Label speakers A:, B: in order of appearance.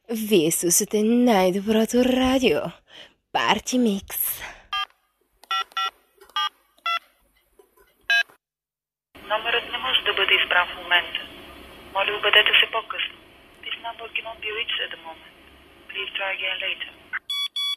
A: Вие слушате най-доброто радио. Парти Микс.
B: Номерът не може да бъде избран в момента. Моля, обадете се по-късно. This number cannot be reached at the moment. Please try again later.